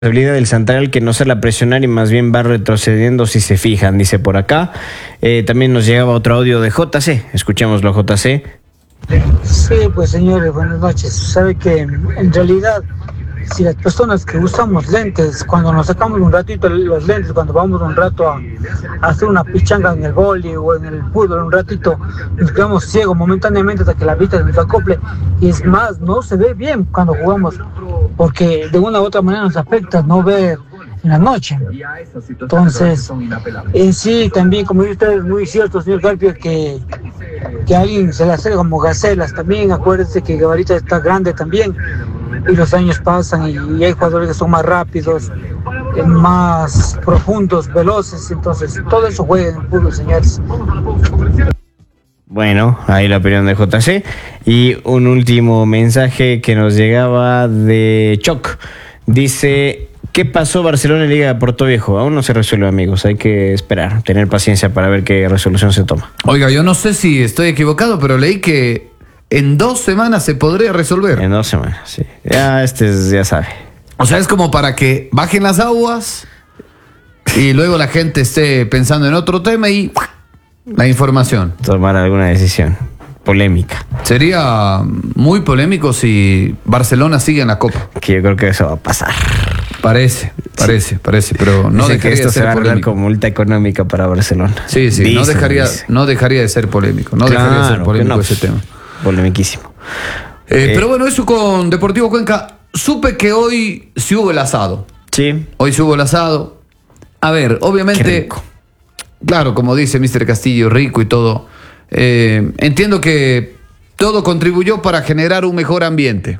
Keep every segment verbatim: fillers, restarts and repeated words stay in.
Responsabilidad del central que no se la presionar y más bien va retrocediendo si se fijan, dice por acá. Eh, también nos llegaba otro audio de J C, escuchémoslo J C. Sí, pues señores, buenas noches. Sabe que en realidad, si las personas que usamos lentes, cuando nos sacamos un ratito los lentes, cuando vamos un rato a, a hacer una pichanga en el vóley o en el fútbol, un ratito nos quedamos ciegos momentáneamente hasta que la vista nos acople, y es más, no se ve bien cuando jugamos, porque de una u otra manera nos afecta no ver en la noche. Entonces, en sí, también, como dice usted, es muy cierto, señor Carpio, que, que alguien se le hace como gacelas también. Acuérdense que Gabarita está grande también, y los años pasan, y, y hay jugadores que son más rápidos, más profundos, veloces. Entonces, todo eso juega en el fútbol, señores. Bueno, ahí la opinión de J C. Y un último mensaje que nos llegaba de Choc. Dice: ¿qué pasó Barcelona en Liga de Porto Viejo? Aún no se resuelve, amigos. Hay que esperar, tener paciencia para ver qué resolución se toma. Oiga, yo no sé si estoy equivocado, pero leí que en dos semanas se podría resolver. En dos semanas, sí. Ya este es, ya sabe. O sea, es como para que bajen las aguas y luego la gente esté pensando en otro tema y la información. Tomar alguna decisión polémica. Sería muy polémico si Barcelona sigue en la Copa. Que yo creo que eso va a pasar. Parece, parece, sí. parece, pero no dice dejaría que esto de ser se va a arreglar polémico. con multa económica para Barcelona. Sí, sí, dice, no, dejaría, dice. no dejaría de ser polémico. No claro, dejaría de ser polémico no, ese tema. Polemiquísimo. Eh, Eh, pero bueno, eso con Deportivo Cuenca. Supe que hoy sí hubo el asado. Sí. Hoy sí hubo el asado. A ver, obviamente, Qué rico. Claro, como dice míster Castillo, rico y todo. Eh, entiendo que todo contribuyó para generar un mejor ambiente.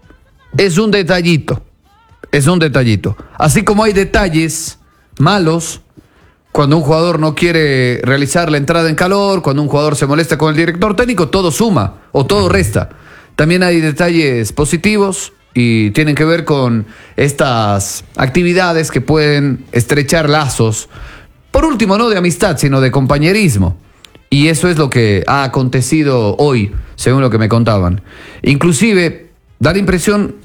Es un detallito. Es un detallito. Así como hay detalles malos, cuando un jugador no quiere realizar la entrada en calor, cuando un jugador se molesta con el director técnico, todo suma o todo resta. También hay detalles positivos y tienen que ver con estas actividades que pueden estrechar lazos, por último, no de amistad, sino de compañerismo. Y eso es lo que ha acontecido hoy, según lo que me contaban. Inclusive, da la impresión,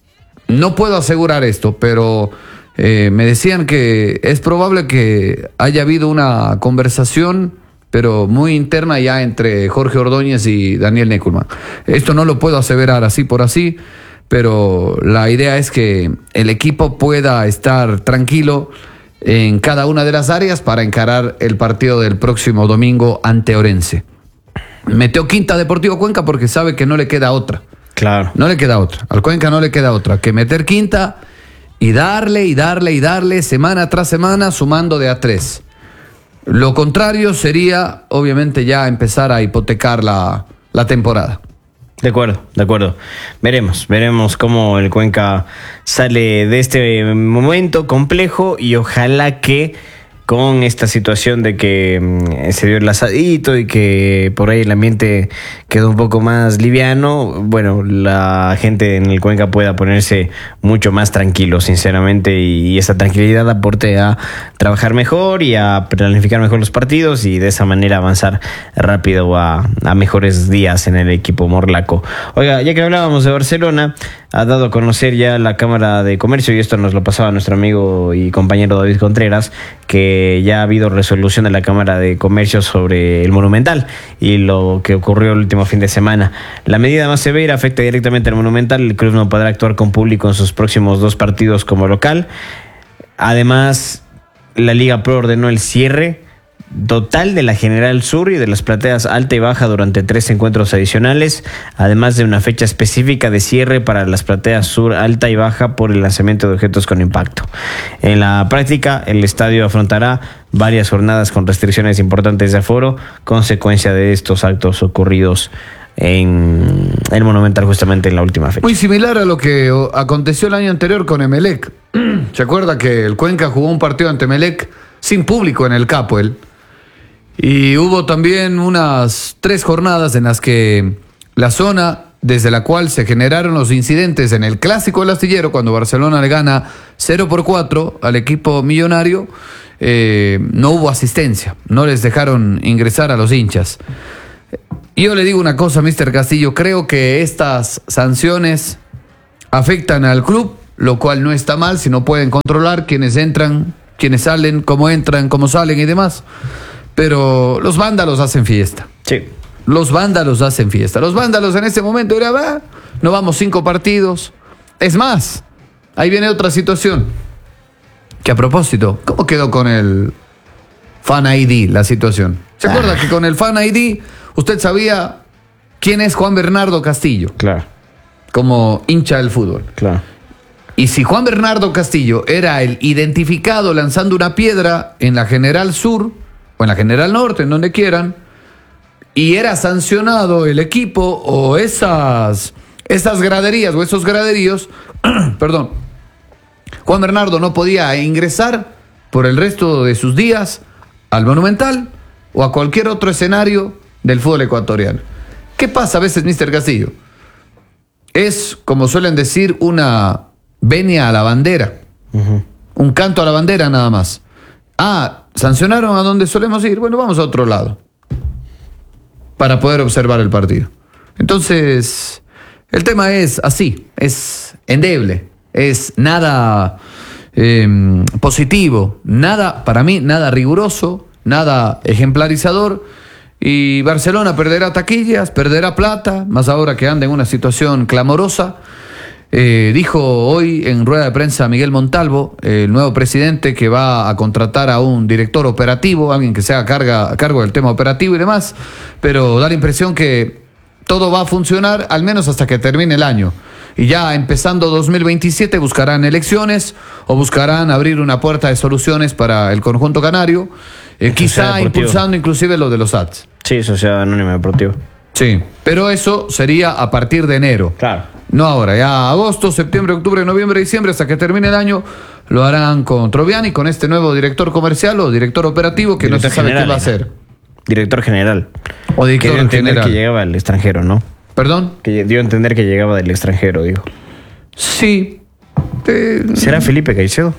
no puedo asegurar esto, pero eh, me decían que es probable que haya habido una conversación, pero muy interna ya entre Jorge Ordóñez y Daniel Neckelmann. Esto no lo puedo aseverar así por así, pero la idea es que el equipo pueda estar tranquilo en cada una de las áreas para encarar el partido del próximo domingo ante Orense. Metió quinta Deportivo Cuenca porque sabe que no le queda otra. Claro. No le queda otra. Al Cuenca no le queda otra que meter quinta y darle y darle y darle semana tras semana sumando de a tres. Lo contrario sería, obviamente, ya empezar a hipotecar la, la temporada. De acuerdo, de acuerdo. Veremos, veremos cómo el Cuenca sale de este momento complejo y ojalá que con esta situación de que mmm, se dio el asadito y que por ahí el ambiente quedó un poco más liviano, bueno, la gente en el Cuenca pueda ponerse mucho más tranquilo, sinceramente, y, y esa tranquilidad aporte a trabajar mejor y a planificar mejor los partidos y de esa manera avanzar rápido a, a mejores días en el equipo morlaco. Oiga, ya que hablábamos de Barcelona, ha dado a conocer ya la Cámara de Comercio, y esto nos lo pasaba nuestro amigo y compañero David Contreras, que ya ha habido resolución de la Cámara de Comercio sobre el Monumental y lo que ocurrió el último fin de semana. La medida más severa afecta directamente al Monumental. El club no podrá actuar con público en sus próximos dos partidos como local. Además, la Liga Pro ordenó el cierre total de la General Sur y de las plateas alta y baja durante tres encuentros adicionales, además de una fecha específica de cierre para las plateas sur, alta y baja por el lanzamiento de objetos con impacto. En la práctica, el estadio afrontará varias jornadas con restricciones importantes de aforo, consecuencia de estos actos ocurridos en el Monumental justamente en la última fecha. Muy similar a lo que aconteció el año anterior con Emelec. ¿Se acuerda que el Cuenca jugó un partido ante Emelec sin público en el Capuel? Y hubo también unas tres jornadas en las que la zona desde la cual se generaron los incidentes en el Clásico del Astillero, cuando Barcelona le gana cero por cuatro al equipo millonario, eh, no hubo asistencia, no les dejaron ingresar a los hinchas. Y yo le digo una cosa, míster Castillo, creo que estas sanciones afectan al club lo cual no está mal si no pueden controlar quiénes entran, quiénes salen, cómo entran, cómo salen y demás. Pero los vándalos hacen fiesta. Sí. Los vándalos hacen fiesta. Los vándalos en este momento era, va, no vamos cinco partidos. Es más, ahí viene otra situación. Que a propósito, ¿cómo quedó con el Fan I D la situación? ¿Se ah. acuerda que con el Fan I D usted sabía quién es Juan Bernardo Castillo? Claro. Como hincha del fútbol. Claro. Y si Juan Bernardo Castillo era el identificado lanzando una piedra en la General Sur o en la General Norte, en donde quieran, y era sancionado el equipo o esas, esas graderías o esos graderíos, perdón, Juan Bernardo no podía ingresar por el resto de sus días al Monumental o a cualquier otro escenario del fútbol ecuatoriano. ¿Qué pasa a veces, mister Castillo? Es, como suelen decir, una venia a la bandera. Uh-huh. Un canto a la bandera nada más. Ah, sancionaron a donde solemos ir. Bueno, vamos a otro lado para poder observar el partido. Entonces, el tema es así, es endeble, es nada eh, positivo, nada, para mí, nada riguroso, nada ejemplarizador. Y Barcelona perderá taquillas, perderá plata, más ahora que anda en una situación clamorosa. Eh, dijo hoy en rueda de prensa Miguel Montalvo, eh, el nuevo presidente, que va a contratar a un director operativo, alguien que se haga carga, a cargo del tema operativo y demás, pero da la impresión que todo va a funcionar al menos hasta que termine el año. Y ya empezando dos mil veintisiete buscarán elecciones o buscarán abrir una puerta de soluciones para el conjunto canario, eh, quizá impulsando inclusive lo de los A T S. Sí, Sociedad Anónima Deportiva. Sí, pero eso sería a partir de enero. Claro. No ahora, ya agosto, septiembre, octubre, noviembre, diciembre, hasta que termine el año, lo harán con Troviani, con este nuevo director comercial o director operativo que director no se sabe general, qué va a hacer. Director general. O director que dio a entender general. Que llegaba del extranjero, ¿no? ¿Perdón? Que dio a entender que llegaba del extranjero, digo. Sí. Eh, ¿Será Felipe Caicedo?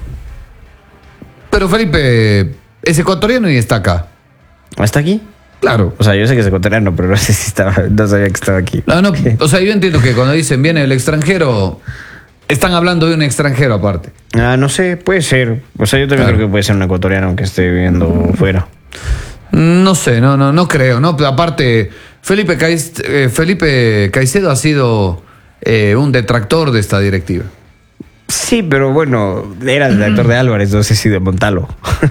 Pero Felipe es ecuatoriano y está acá. ¿Está aquí? Claro. O sea, yo sé que es ecuatoriano, pero no sé si estaba, no sabía que estaba aquí. No, no, o sea, yo entiendo que cuando dicen viene del extranjero, están hablando de un extranjero aparte. Ah, no sé, puede ser. O sea, yo también claro. creo que puede ser un ecuatoriano que esté viviendo fuera. No sé, no, no, no creo, ¿no? Pero aparte, Felipe, Caiz, eh, Felipe Caicedo ha sido eh, un detractor de esta directiva. Sí, pero bueno, era detractor de Álvarez, no sé si de Montalvo.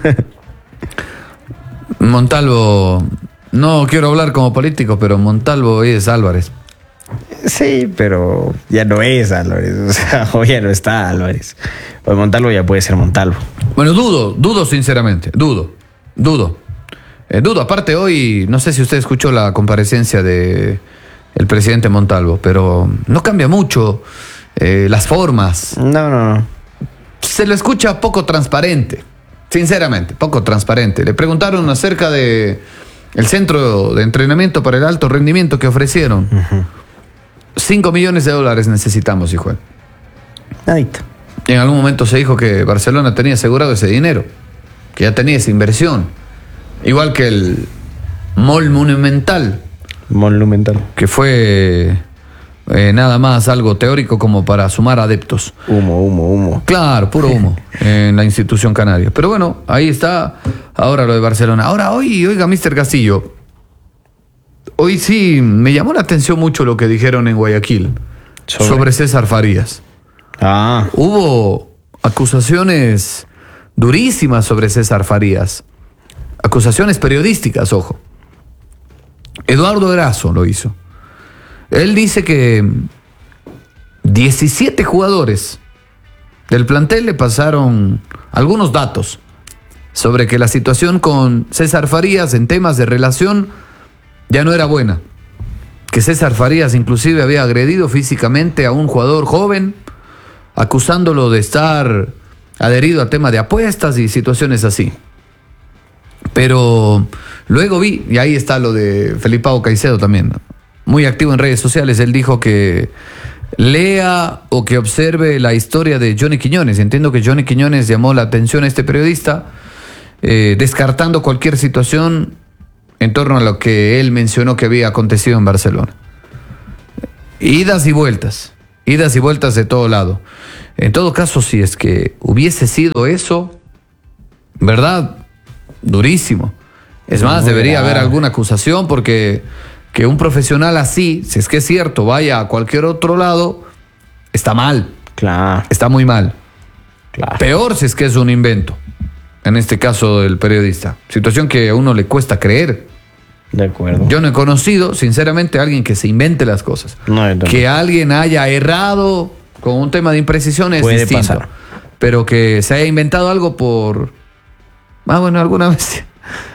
Montalvo, no quiero hablar como político, pero Montalvo es Álvarez. Sí, pero ya no es Álvarez, o sea, o ya no está Álvarez. O Montalvo ya puede ser Montalvo. Bueno, dudo, dudo sinceramente, dudo, dudo. Eh, dudo, aparte hoy, no sé si usted escuchó la comparecencia de el presidente Montalvo, pero no cambia mucho eh, las formas. No, no, no. Se lo escucha poco transparente, sinceramente, poco transparente. Le preguntaron acerca de el centro de entrenamiento para el alto rendimiento que ofrecieron. Uh-huh. Cinco millones de dólares necesitamos, hijo él. Nadita. En algún momento se dijo que Barcelona tenía asegurado ese dinero, que ya tenía esa inversión. Igual que el Mall Monumental. Monumental. Que fue eh, nada más algo teórico como para sumar adeptos. Humo, humo, humo. Claro, puro humo en la institución canaria. Pero bueno, ahí está ahora lo de Barcelona. Ahora, hoy, oiga, mister Castillo, hoy sí me llamó la atención mucho lo que dijeron en Guayaquil sobre, sobre César Farías. Ah. Hubo acusaciones durísimas sobre César Farías. Acusaciones periodísticas, ojo. Eduardo Erazo lo hizo. Él dice que diecisiete jugadores del plantel le pasaron algunos datos sobre que la situación con César Farías en temas de relación ya no era buena. Que César Farías inclusive había agredido físicamente a un jugador joven, acusándolo de estar adherido a tema de apuestas y situaciones así. Pero luego vi, y ahí está lo de Felipao Caicedo también, muy activo en redes sociales. Él dijo que lea o que observe la historia de Johnny Quiñones. Entiendo que Johnny Quiñones llamó la atención a este periodista, eh, descartando cualquier situación en torno a lo que él mencionó que había acontecido en Barcelona. Idas y vueltas, idas y vueltas de todo lado. En todo caso, si es que hubiese sido eso, ¿verdad? Durísimo. Es más, debería haber alguna acusación porque que un profesional así, si es que es cierto, vaya a cualquier otro lado, está mal. Claro. Está muy mal. Claro. Peor si es que es un invento. En este caso del periodista. Situación que a uno le cuesta creer. De acuerdo. Yo no he conocido, sinceramente, a alguien que se invente las cosas. No, yo que alguien haya errado con un tema de imprecisión es Puede distinto. pasar. Pero que se haya inventado algo por... Ah, bueno, alguna vez...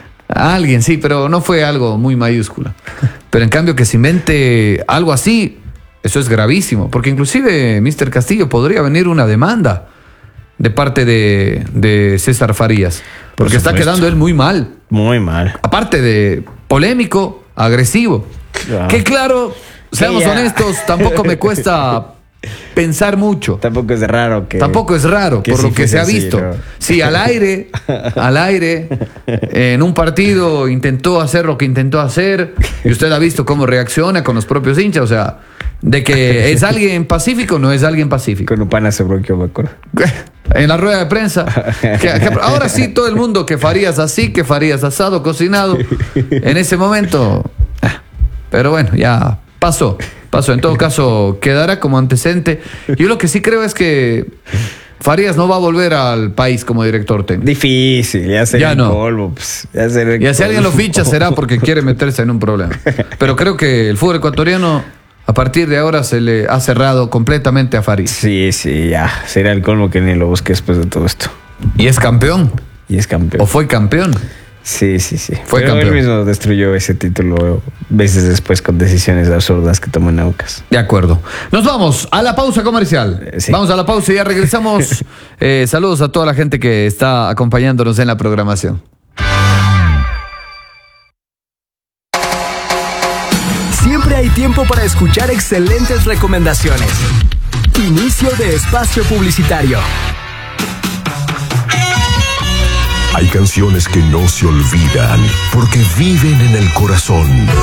A alguien, sí, pero no fue algo muy mayúsculo. Pero en cambio que se invente algo así, eso es gravísimo. Porque inclusive, mister Castillo, podría venir una demanda de parte de, de César Farías. Porque está quedando él muy mal. Muy mal. Aparte de polémico, agresivo. Claro. Que claro, seamos ya. honestos, tampoco me cuesta pensar mucho. Tampoco es raro que... Tampoco es raro, que por sí lo que fuese se ha así, visto. ¿no? Sí, al aire, al aire, en un partido intentó hacer lo que intentó hacer y usted ha visto cómo reacciona con los propios hinchas. O sea, de que es alguien pacífico, no es alguien pacífico. Con un pana se bloqueó, me acuerdo. En la rueda de prensa. Que, que ahora sí, todo el mundo que Farías así, que Farías asado, cocinado. En ese momento. Pero bueno, ya pasó. Pasó. En todo caso, quedará como antecedente. Yo lo que sí creo es que Farías no va a volver al país como director técnico. Difícil, ya sería Ya el no. polvo. Pues, ya sería el Y si alguien lo polvo. ficha será porque quiere meterse en un problema. Pero creo que el fútbol ecuatoriano, a partir de ahora, se le ha cerrado completamente a Farías. Sí, sí, ya. Sería el colmo que ni lo busque después de todo esto. Y es campeón. Y es campeón. O fue campeón. Sí, sí, sí. Fue Pero campeón. él mismo destruyó ese título veces después con decisiones absurdas que tomó en Aucas. De acuerdo. Nos vamos a la pausa comercial. Eh, sí. Vamos a la pausa y ya regresamos. Eh, saludos a toda la gente que está acompañándonos en la programación. Siempre hay tiempo para escuchar excelentes recomendaciones. Inicio de espacio publicitario. Hay canciones que no se olvidan porque viven en el corazón.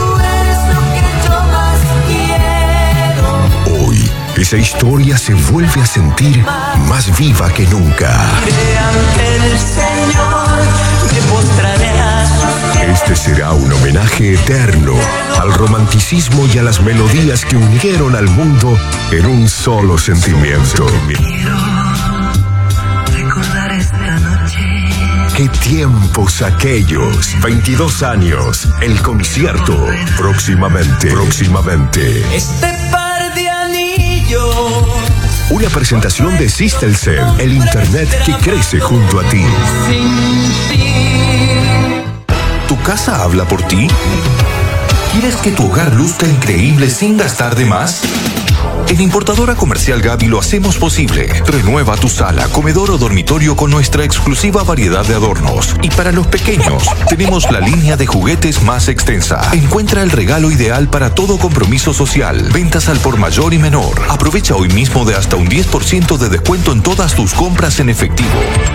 Hoy, esa historia se vuelve a sentir más viva que nunca. Este será un homenaje eterno al romanticismo y a las melodías que unieron al mundo en un solo sentimiento. ¡Qué tiempos aquellos! veintidós años, el concierto. Próximamente, próximamente. Este par de anillos. Una presentación de Sistelcel, el internet que crece junto a ti. Sin ti. ¿Tu casa habla por ti? ¿Quieres que tu hogar luzca increíble sin gastar de más? En Importadora Comercial Gaby lo hacemos posible. Renueva tu sala, comedor o dormitorio con nuestra exclusiva variedad de adornos. Y para los pequeños, tenemos la línea de juguetes más extensa. Encuentra el regalo ideal para todo compromiso social. Ventas al por mayor y menor. Aprovecha hoy mismo de hasta un diez por ciento de descuento en todas tus compras en efectivo.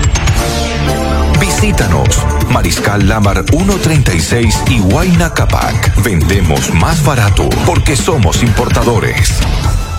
Visítanos. Mariscal Lamar ciento treinta y seis y Huayna Capac. Vendemos más barato porque somos importadores.